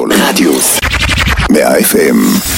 רדיוס 100 FM.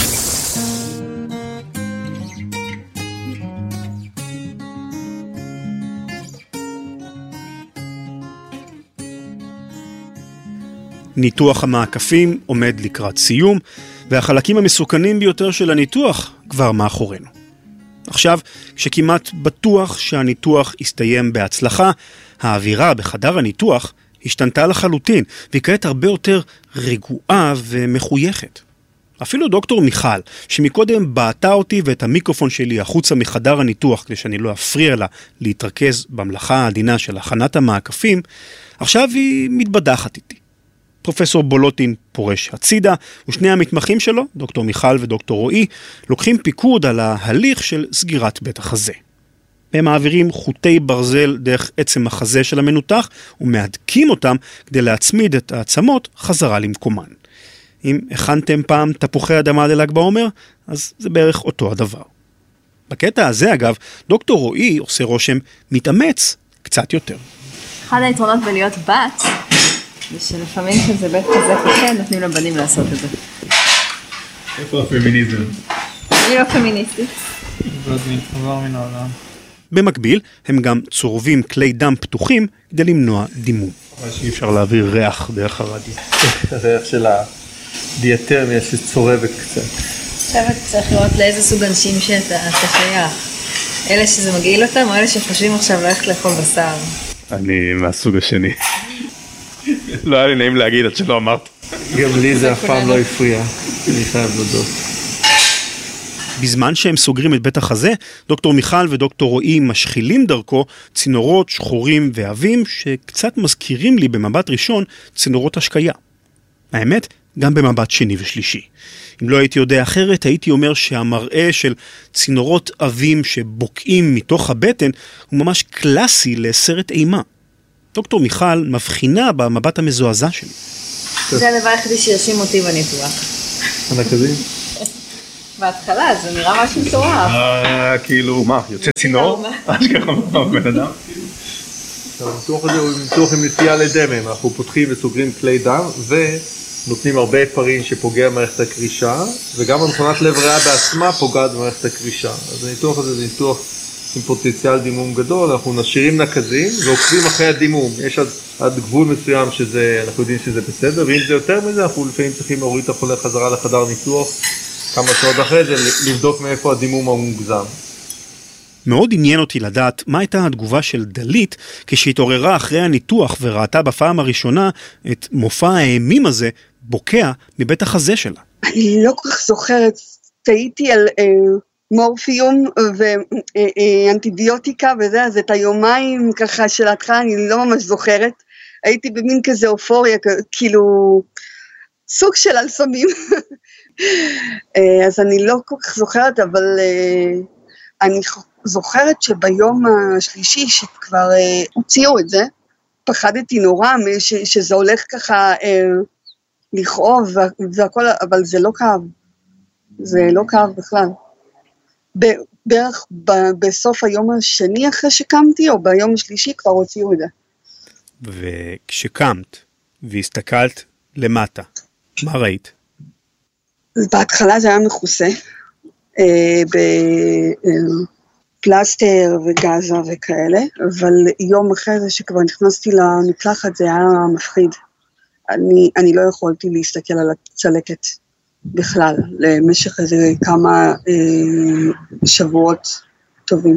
ניתוח המעקפים עומד לקראת סיום, והחלקים המסוכנים ביותר של הניתוח כבר מאחורינו. עכשיו, כשכמעט בטוח שהניתוח יסתיים בהצלחה, האווירה בחדר הניתוח השתנתה לחלוטין, והיא כעת הרבה יותר רגועה ומחויכת. אפילו דוקטור מיכל, שמקודם בעטה אותי ואת המיקרופון שלי החוצה מחדר הניתוח, כדי שאני לא אפריע לה להתרכז במלאכה העדינה של הכנת המעקפים, עכשיו היא מתבדחת איתי. פרופסור בולוטין פורש הצידה, ושני המתמחים שלו, דוקטור מיכל ודוקטור רועי, לוקחים פיקוד על ההליך של סגירת בית החזה. הם מעבירים חוטי ברזל דרך עצם החזה של המנותח, ומהדקים אותם כדי להצמיד את העצמות חזרה למקומן. אם הכנתם פעם תפוחי אדמה לל"ג בעומר, אז זה בערך אותו הדבר. בקטע הזה, אגב, דוקטור רועי עושה רושם מתאמץ קצת יותר. אחד היתרונות בלהיות בת, זה שלפעמים כזה בית כזה פוחד, נותנים לבנים לעשות את זה. איפה הפמיניזם? אני לא פמיניסטית. זאת מתחבר מן העולם. במקביל, הם גם צורבים כלי דם פתוחים כדי למנוע דימום. אבל שאי אפשר להעביר ריח דרך הרדיו. הריח של הדיאטרמיה שצורבת קצת. עכשיו אתה צריך לראות לאיזה סוג אנשים שאתה שייך. אלה שזה מגעיל אותם, או אלה שחושבים עכשיו לא איך לאכול בשר. אני מהסוג השני. לא היה לי נעים להגיד עד שלא אמרת. גם לי זה אף פעם לא הפריע. אני חייב לדעות. בזמן שהם סוגרים את בית החזה, דוקטור מיכל ודוקטור רועי משחילים דרכו צינורות שחורים ועבים שקצת מזכירים לי במבט ראשון צינורות השקיה. האמת, גם במבט שני ושלישי. אם לא הייתי יודע אחרת, הייתי אומר שהמראה של צינורות עבים שבוקעים מתוך הבטן הוא ממש קלאסי לסרט אימה. דוקטור מיכל מבחינה במבט המזועזע שלי. זה הדבר היחידי שירשים אותי בניתוח. הנקזים? בהתחלה זה נראה משהו מטורף. כאילו, מה? יוצא צינור? אשכרה מה בן אדם? הניתוח הזה הוא ניתוח עם נטייה לדמם. אנחנו פותחים וסוגרים כלי דם ונותנים הרבה פרין שפוגע במערכת הקרישה, וגם המכונת לב ריאה בעצמה פוגעת במערכת הקרישה. אז הניתוח הזה זה ניתוח עם פוטנציאל דימום גדול. אנחנו נשאירים נקזים ועוקבים אחרי הדימום. יש עד גבול מסוים אנחנו יודעים שזה בסדר, ואם זה יותר מזה, אנחנו לפעמים צריכים להוריד את החולה חזרה לחדר ניתוח כמה שעות אחרי זה, לבדוק מאיפה הדימום המוגזם. מאוד עניין אותי לדעת מה הייתה התגובה של דלית כשהתעוררה אחרי הניתוח וראתה בפעם הראשונה את מופע האימים הזה בוקע מבית החזה שלה. אני לא כל כך זוכרת, טעיתי על מורפיום ואנטיביוטיקה וזה, אז את היומיים ככה של התחלה אני לא ממש זוכרת. הייתי במין כזה אופוריה, כאילו סוג של אלפמים. אז אני לא כל כך זוכרת, אבל אני זוכרת שביום השלישי שכבר הוציאו את זה, פחדתי נורא שזה הולך ככה לכאוב והכל, אבל זה לא כאב. זה לא כאב בכלל. בערך בסוף היום השני אחרי שקמתי, או ביום השלישי כבר הוציאו את זה. וכשקמת והסתכלת למטה, מה ראית? בהתחלה זה היה מכוסה, בפלסטר וגזה וכאלה, אבל יום אחרי זה שכבר נכנסתי למקלחת זה היה מפחיד. אני לא יכולתי להסתכל על הצלקת בכלל, למשך איזה כמה שבועות טובים.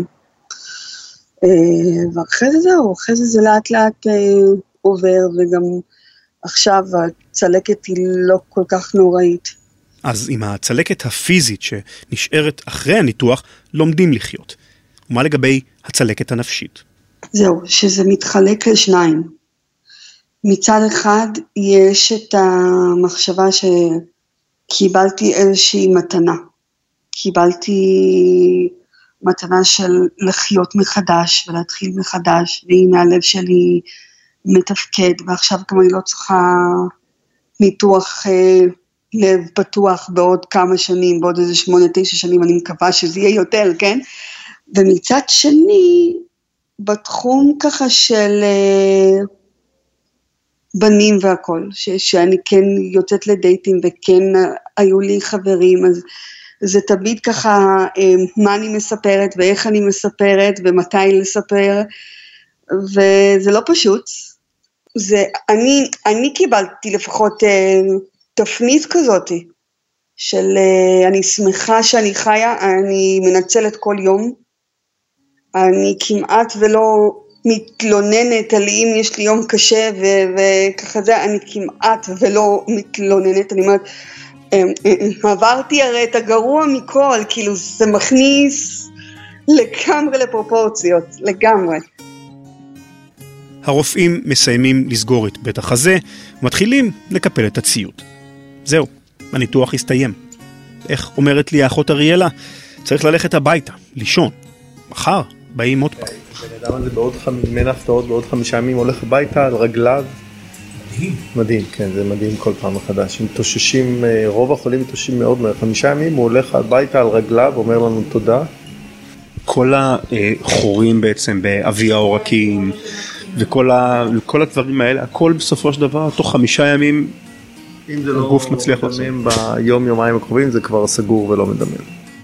ואחרי זה זהו, אחרי זה לאט לאט עובר, וגם עכשיו הצלקת היא לא כל כך נוראית. אז עם הצלקת הפיזית שנשארת אחרי הניתוח, לומדים לחיות. ומה לגבי הצלקת הנפשית? זהו, שזה מתחלק לשניים. מצד אחד יש את המחשבה שקיבלתי איזושהי מתנה. קיבלתי מתנה של לחיות מחדש ולהתחיל מחדש, והנה הלב שלי מתפקד, ועכשיו גם אני לא צריכה ניתוח לב פתוח בעוד כמה שנים, בעוד איזה 8-9 שנים, אני מקווה שזה יהיה יותר, כן? ומצד שני, בתחום ככה של בנים והכל, שאני כן יוצאת לדייטים וכן היו לי חברים, אז זה תמיד ככה מה אני מספרת ואיך אני מספרת ומתי לספר, וזה לא פשוט. אני קיבלתי לפחות תפנית כזאת, של אני שמחה שאני חיה, אני מנצלת כל יום, אני כמעט ולא מתלוננת על אם יש לי יום קשה וככה זה, אני כמעט ולא מתלוננת, אני אומרת, עברתי הרי את הגרוע מכל, כאילו זה מכניס לגמרי לפרופורציות, לגמרי. הרופאים מסיימים לסגור את בית החזה, ומתחילים לקפל את הציוד. זהו, הניתוח הסתיים. איך אומרת לי האחות אריאלה? צריך ללכת הביתה, לישון. מחר באים עוד פעם. בן אדם הזה מן ההפתעות בעוד 5 ימים הולך הביתה על רגליו. מדהים, כן, זה מדהים כל פעם מחדש. הם תוששים, רוב החולים מתוששים מאוד מהר. 5 ימים הוא הולך הביתה על רגליו, אומר לנו תודה. כל החורים בעצם באבי העורקים, וכל הדברים האלה, הכל בסופו של דבר, תוך 5 ימים, אם זה לא מדמם ביום יומיים הקרובים, זה כבר סגור ולא מדמם.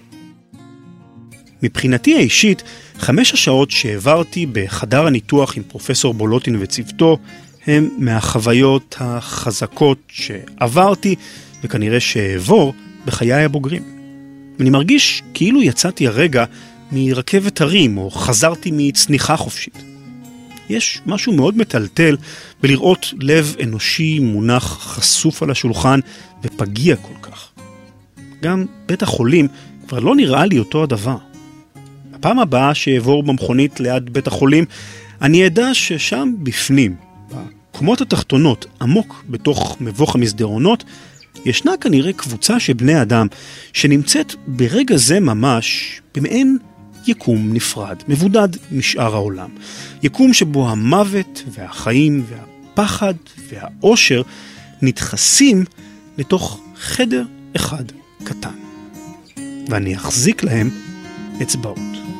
מבחינתי האישית, 5 השעות שהעברתי בחדר הניתוח עם פרופסור בולוטין וצוותו, הם מהחוויות החזקות שעברתי, וכנראה שעבור בחיי הבוגרים. אני מרגיש כאילו יצאתי הרגע מרכבת הרים, או חזרתי מצניחה חופשית. יש משהו מאוד מטלטל בלראות לב אנושי מונח חשוף על השולחן ופגיע כל כך. גם בית החולים כבר לא נראה לי אותו הדבר. בפעם הבאה שעבור במכונית ליד בית החולים, אני ידע ששם בפנים, בקומות התחתונות, עמוק בתוך מבוך המסדרונות, ישנה כנראה קבוצה של בני אדם שנמצאת ברגע זה ממש במעין יקום נפרד, מבודד משאר העולם. יקום שבו המוות והחיים והפחד והאושר נדחסים לתוך חדר אחד קטן. ואני אחזיק להם אצבעות.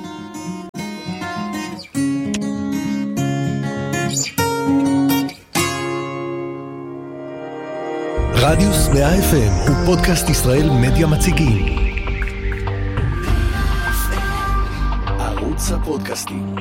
רדיוס 100 FM הוא פודקאסט ישראל מדיה מציגים. ערוץ הפודקאסטים.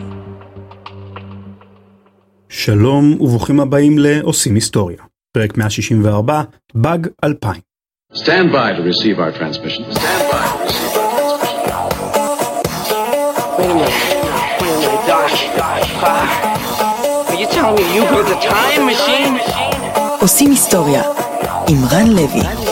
שלום וברוכים הבאים לעושים היסטוריה. פרק 164, באג 2000. Stand by to receive our transmission. Stand by to receive our transmission. Wait a minute, Doc. Are you telling me you built a time machine? עושים היסטוריה עם רן לוי.